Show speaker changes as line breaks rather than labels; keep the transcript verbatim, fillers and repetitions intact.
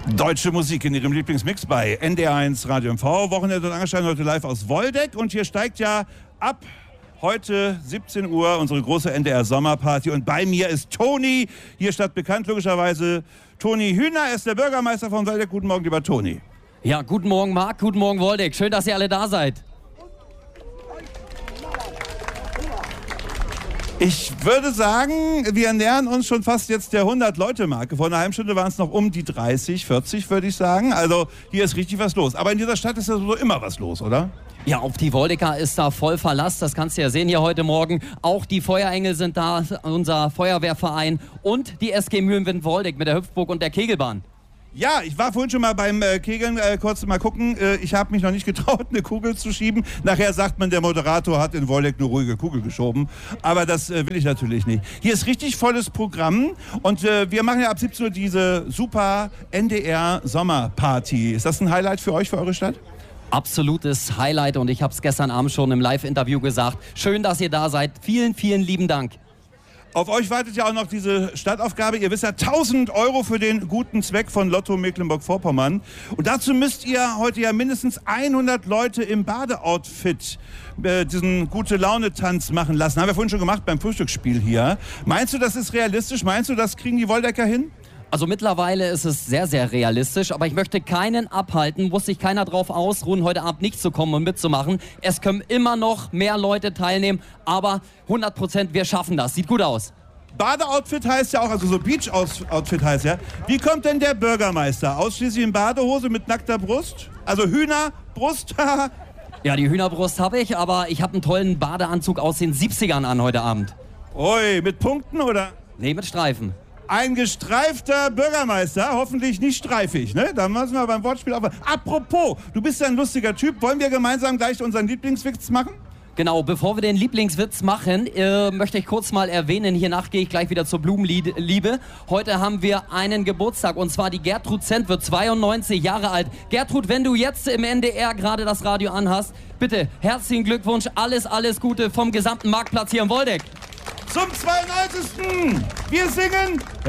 Deutsche Musik in ihrem Lieblingsmix bei N D R eins Radio M V. Wochenende und Angestellten heute live aus Woldeck. Und hier steigt ja ab heute siebzehn Uhr unsere große N D R Sommerparty. Und bei mir ist Toni, hier statt bekannt logischerweise Toni Hühner. Er ist der Bürgermeister von Woldeck. Guten Morgen, lieber Toni.
Ja, guten Morgen Marc, guten Morgen Woldeck. Schön, dass ihr alle da seid.
Ich würde sagen, wir nähern uns schon fast jetzt der hundert-Leute-Marke. Vor einer halben Stunde waren es noch um die dreißig, vierzig, würde ich sagen. Also hier ist richtig was los. Aber in dieser Stadt ist ja so immer was los, oder?
Ja, auf die Woldecker ist da voll Verlass. Das kannst du ja sehen hier heute Morgen. Auch die Feuerengel sind da, unser Feuerwehrverein. Und die S G Mühlenwind Woldeck mit der Hüpfburg und der Kegelbahn.
Ja, ich war vorhin schon mal beim äh, Kegeln, äh, kurz mal gucken. Äh, ich habe mich noch nicht getraut, eine Kugel zu schieben. Nachher sagt man, der Moderator hat in Woldeck eine ruhige Kugel geschoben. Aber das äh, will ich natürlich nicht. Hier ist richtig volles Programm. Und äh, wir machen ja ab siebzehn Uhr diese super N D R Sommerparty. Ist das ein Highlight für euch, für eure Stadt?
Absolutes Highlight. Und ich habe es gestern Abend schon im Live-Interview gesagt. Schön, dass ihr da seid. Vielen, vielen lieben Dank.
Auf euch wartet ja auch noch diese Stadtaufgabe. Ihr wisst ja, tausend Euro für den guten Zweck von Lotto Mecklenburg-Vorpommern. Und dazu müsst ihr heute ja mindestens hundert Leute im Badeoutfit äh, diesen Gute-Laune-Tanz machen lassen. Haben wir vorhin schon gemacht beim Frühstücksspiel hier. Meinst du, das ist realistisch? Meinst du, das kriegen die Woldecker hin?
Also mittlerweile ist es sehr, sehr realistisch, aber ich möchte keinen abhalten, muss sich keiner drauf ausruhen, heute Abend nicht zu kommen und mitzumachen. Es können immer noch mehr Leute teilnehmen, aber hundert Prozent, wir schaffen das. Sieht gut aus.
Badeoutfit heißt ja auch, also so Beach-Outfit heißt ja. Wie kommt denn der Bürgermeister? Ausschließlich in Badehose mit nackter Brust? Also Hühnerbrust?
Ja, die Hühnerbrust habe ich, aber ich habe einen tollen Badeanzug aus den siebzigern an heute Abend.
Ui, mit Punkten oder?
Nee, mit Streifen.
Ein gestreifter Bürgermeister, hoffentlich nicht streifig, ne? Da müssen wir beim Wortspiel aufpassen. Apropos, du bist ja ein lustiger Typ. Wollen wir gemeinsam gleich unseren Lieblingswitz machen?
Genau, bevor wir den Lieblingswitz machen, äh, möchte ich kurz mal erwähnen, hiernach gehe ich gleich wieder zur Blumenliebe. Heute haben wir einen Geburtstag und zwar die Gertrud Zent wird zweiundneunzig Jahre alt. Gertrud, wenn du jetzt im N D R gerade das Radio anhast, bitte herzlichen Glückwunsch, alles, alles Gute vom gesamten Marktplatz hier in Woldeck.
Zum zweiundneunzigsten Wir singen